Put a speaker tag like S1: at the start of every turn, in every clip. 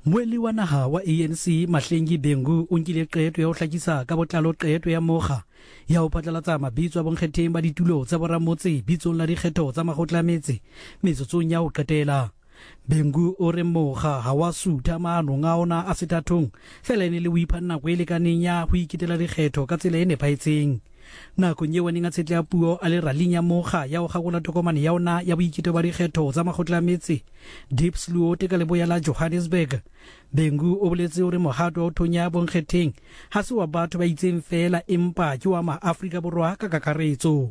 S1: Moeli wa naha wa ANC Mahlengi Bengu o nkile qeto ya ho hlakisa ka botlalo qeto ya mokga ya ho phatlalatsa mabitso a bonkgetheng ba ditulo tsa boramotse bitsong la dikgetho tsa makgotla a metse metsotsong ya ho qetela. Bengu o re mokga ha wa sutha maanong a ona a sethathong fela ene le ho ipha nako e lekaneng ya ho iketela dikgetho ka tsela e nepahetseng. Nakong eo a tshetle ya puo a le raling ya mokga ya ho kgakola tokomane ya ona ya boiketlo ba dikgetho tsa makgotla a metse Diepsloot ka leboya la Johannesburg. Bengu o boletse hore mohato wa ho thonya bonkgetheng ha se wa batho ba itseng fela empa ke wa ma-Afrika Borwa ka kakaretso.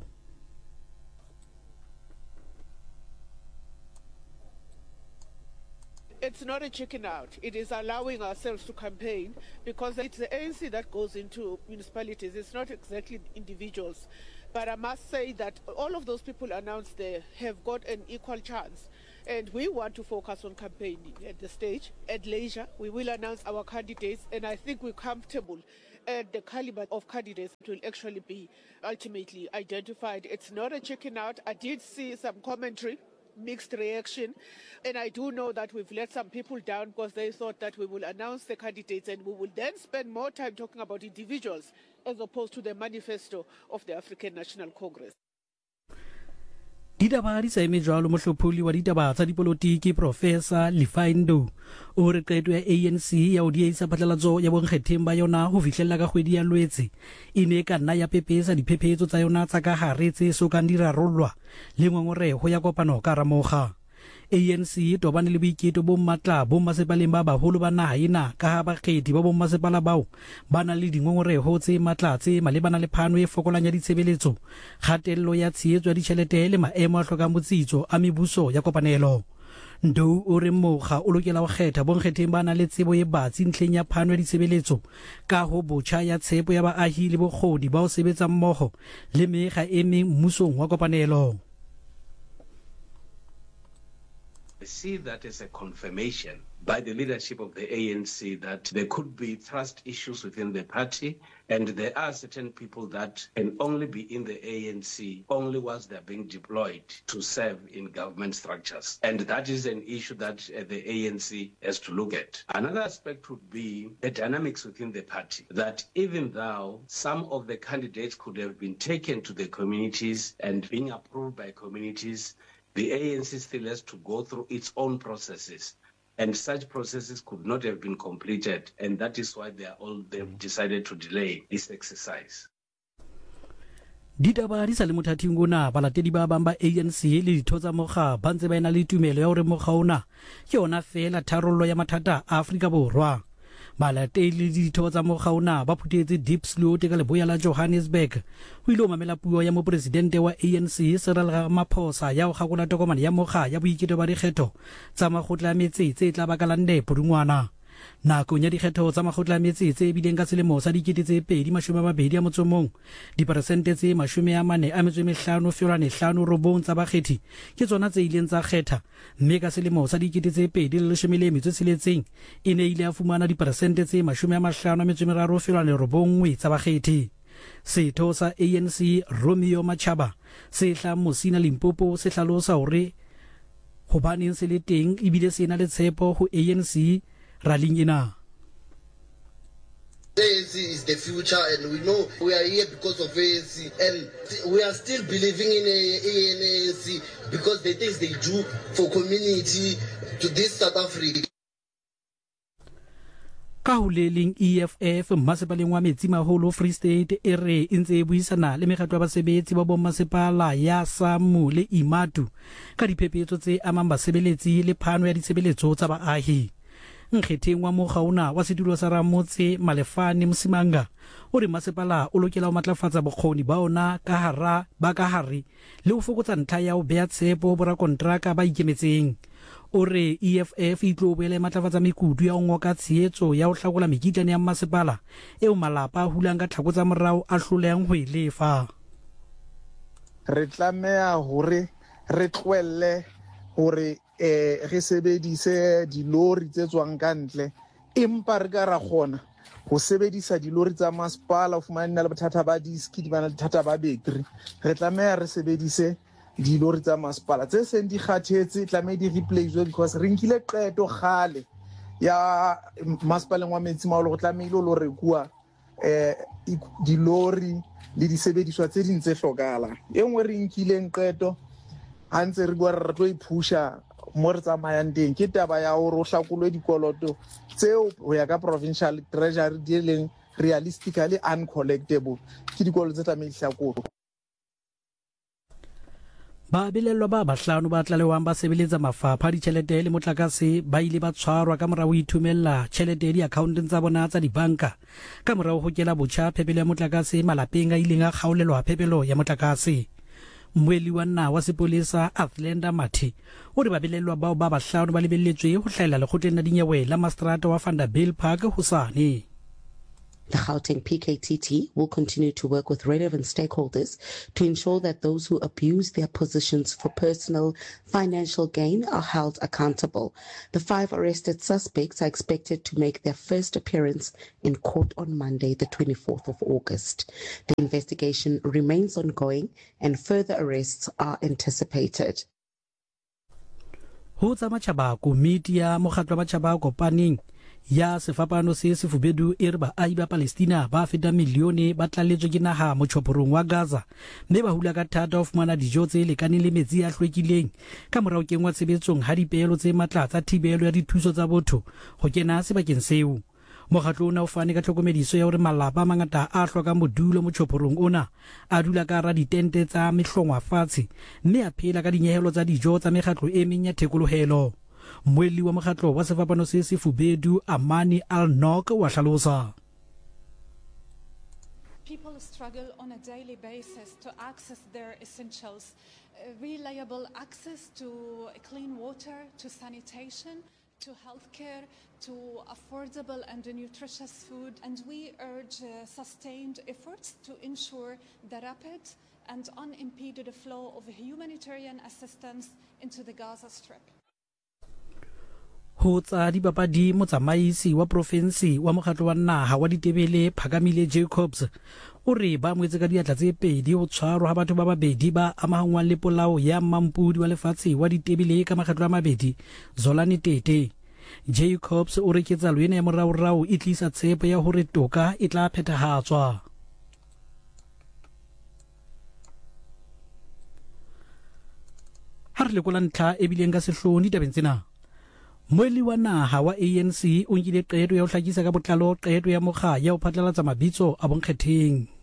S2: It's not a chicken out. It is allowing ourselves to campaign because it's the ANC that goes into municipalities. It's not exactly individuals. But I must say that all of those people announced there have got an equal chance. And we want to focus on campaigning at the stage. At leisure, we will announce our candidates. And I think we're comfortable at the caliber of candidates will actually be ultimately identified. It's not a chicken out. I did see some commentary, mixed reaction, and I do know that we've let some people down because they thought that we will announce the candidates and we will then spend more time talking about individuals as opposed to the manifesto of the African National Congress.
S1: Ditaba di sa eme jwalo mohlopholi wa ditaba tsa dipolotiki Professor Lifaindo o re qeto ya ANC ya ho diehisa phatlalatso ya bonkgetheng ba yona ho fihlella ka kgwedi ya Loetse e ne ka nna ya pepesa diphephetso tsa yona tsa ka hare tse sokang di rarollwa le ngongoreho ya kopano ka ramokga. ANC tobane le boiketo bo matla bo masepaleng ba baholo ba naha ena ka ha bakgethi ba bommasepala bao ba na le dingongoreho tse matla tse malebana le phano e fokolang ya ditshebeletso, kgatello ya tshehetso ya ditjhelete le maemo a hlokang botsitso a mebuso ya kopanelo. Ndou o re mokga o lokela ho kgetha bonkgetheng ba na le tsebo e batsi ntlheng ya phano ya ditshebeletso ka ho botjha ya tshepo ya baahi le bokgoni ba ho sebetsa mmoho le mekga e meng mmusong wa kopanelo.
S3: I see that as a confirmation by the leadership of the ANC that there could be trust issues within the party, and there are certain people that can only be in the ANC only once they're being deployed to serve in government structures. And that is an issue that the ANC has to look at. Another aspect would be the dynamics within the party, that even though some of the candidates could have been taken to the communities and being approved by communities, the ANC still has to go through its own processes, and such processes could not have been completed, and that is why they've decided to delay this exercise.
S1: Ditaba di sa le mothating ona balatedi ba bang ba ANC le ditho tsa mokga ba ntse ba ena le tumelo ya hore mokga ona ke yona fela tharollo ya mathata a Afrika Borwa. Balatedi ditho tsa mokga ona ba phutetse Diepsloot ka leboya la Johannesburg ho ile o mamela puo ya mopresidente wa ANC Cyril Ramaphosa ya ho kgakola tokomane ya mokga ya boiketlo ba dikgetho tsa makgotla a metse tse tla bakalang Pudungwana. Nakong ya dikgetho tsa makgotla a metse tse bileng ka selemo sa 2021 diperesente tse 45.5 tsa bakgethi ke tsona tse ileng tsa kgetha, mme ka selemo sa 2016 e ne ile a fumana diperesente tse 53.9 tsa bakgethi. Setho sa ANC Romeo Machaba se hla Mosina Limpopo se hlalosa hore hobaneng se le teng ebile se na le tshepo ho ANC raling ena.
S4: ANC is the future, and we know we are here because of ANC, and we are still believing in ANC because the things they do for community to this South Africa.
S1: Ka ho leleng EFF masepaleng wa Metsimaholo Free State e re ntse e buisana le mekgatlo ya basebetsi ba bommasepala ya SAMU le Imatu ka diphephetso tse amang basebeletsi le phano ya ditshebeletso tsa baahi. Nkgetheng wa mokga ona wa setulo sa Ramotse Malefane Msimanga o re masepala o lokela ho matlafatsa bokgoni ba ona ka hara le ho fokotsa ntlha ya ho beha tshepo borakontraka ba ikemetseng. O re EFF e tlo boela matlafatsa mekudu ya ho ngoka tshehetso ya ho hlakola mekitlane ya masepala eo malapa a hulang ka tlhako tsa morao a hlolehang ho lefa.
S5: Re tlameha hore re tlohelle hore re sebedise dilori tse tswang ka ntle, empa re ka ra kgona ho sebedisa dilori tsa masepala ho fumana le bothata ba diski di bana le bothata ba battery. Re tlameha re sebedise dilori tsa masepala tse seng di kgathetse, tlameha di replace because re nkile qeto kgale ya masepaleng wa Metsimaholo go tlamehile lo rekua dilori le disebediswa tse ding tse hlokahalang. E nngwe re nkileng qeto ha ntse re bua re tlo iphusha mo re tsamayang teng ke taba ya hore o hlakolwe dikoloto tseo ho ya ka provincial treasury di leng realistically uncollectable ke dikoloto tse tlamehile hlakolwe.
S1: Ba belelwa ba bahlano ba tlalewang ba sebeletsa mafapha ditjhelete le motlakase ba ile ba tshwarwa ka morao ithumella tjhelete di accounteng tsa bona tsa dibanka ka morao ho kela botjha phepelo ya motlakase malapeng a ileng a kgaolelwa phepelo ya motlakase. Mmueli wa nna wa sepolesa Athlenda Mathe o re ba belelwa bao ba bahlano ba lebelletswe ho hlaela lekgotleng la dinyewe la Mastrata wa Vanderbilt Park hosane.
S6: The Gauteng PKTT will continue to work with relevant stakeholders to ensure that those who abuse their positions for personal financial gain are held accountable. The 5 arrested suspects are expected to make their first appearance in court on Monday, the 24th of August. The investigation remains ongoing and further arrests are anticipated.
S1: Ho tsa matjhaba komiti ya mokgatlo wa matjhaba kopaneng ya sefapano se sefubedu e re baahi ba Palestina ba feta milione ba tlaletswe ke naha motjhoporong wa Gaza mme ba hula ka thata ho fumana dijo tse lekaneng le metsi a hlwekileng ka morao kengwa tshebetsong ha dipehelo tse matla tsa thibelo ya dithuso tsa botho ho kena sebakeng seo. Mokgatlo ona o fane ka tlhokomediso ya hore malapa a mangata a hloka modulo motjhoporong ona a dula ka ra ditente tsa mehlongwa fatshe mme a phela ka dinyehelo tsa dijo tsa mekgatlo e meng ya thekolohelo. Mmueli wa mokgatlo wa sefapano se sefubedu Amani Al-Nok wa hlalosa.
S7: People struggle on a daily basis to access their essentials, reliable access to clean water, to sanitation, to healthcare, to affordable and nutritious food, and we urge sustained efforts to ensure the rapid and unimpeded flow of humanitarian assistance into the Gaza Strip.
S1: Ho tsa dipapadi motsamaisi wa province wa mokgatlo wa naha wa ditebele Phakamile Jacobs o re ba moetse ka diatla tse pedi ho tshwarwa ha batho ba babedi ba amahangwang le polao ya mampudi wa lefatshe wa ditebele ka makgetlo a mabedi Zolani Tete. Jacobs o re ketsalo ena ya moraorao e tlisa tshepo ya hore toka e tla phethahatswa. Ha re lekola ntlha e bileng ka sehlooho ditabeng tsena. Mmueli wa naha wa ANC o nkile qeto ya ho hlakisa ka botlalo qeto ya mokga ya ho phatlalatsa mabitso a bonkgetheng.